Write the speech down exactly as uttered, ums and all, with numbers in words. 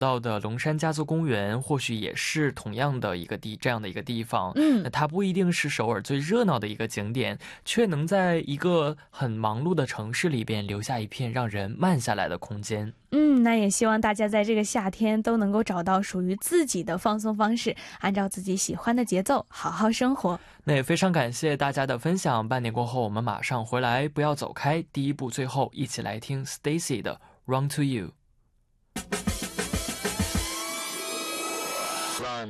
到的龙山家族公园或许也是同样的一个地这样的一个地方， 嗯， 那它不一定是首尔最热闹的一个景点，却能在一个很忙碌的城市里边留下一片让人慢下来的空间。 嗯，那也希望大家在这个夏天都能够找到属于自己的放松方式，按照自己喜欢的节奏好好生活。 那也非常感谢大家的分享，半年过后我们马上回来，不要走开。第一部最后一起来听 Stacy 的 Run to You。